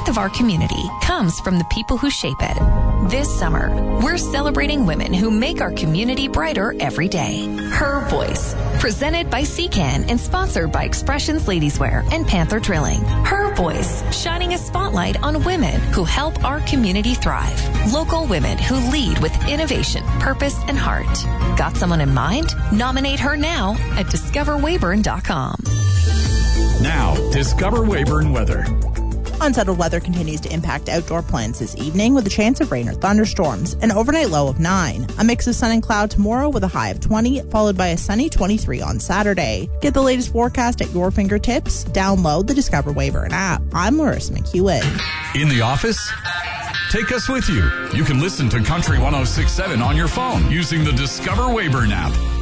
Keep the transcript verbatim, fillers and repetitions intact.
strength of our community comes from the people who shape it. This summer, we're celebrating women who make our community brighter every day. Her Voice, presented by C CAN and sponsored by Expressions Ladieswear and Panther Drilling. Her Voice, shining a spotlight on women who help our community thrive. Local women who lead with innovation, purpose, and heart. Got someone in mind? Nominate her now at discover weyburn dot com. Now, Discover Weyburn weather. Unsettled weather continues to impact outdoor plans this evening with a chance of rain or thunderstorms. An overnight low of nine. A mix of sun and cloud tomorrow with a high of twenty, followed by a sunny twenty-three on Saturday. Get the latest forecast at your fingertips. Download the Discover Weyburn app. I'm Larissa McEwen. In the office? Take us with you. You can listen to Country one oh six point seven on your phone using the Discover Weyburn app.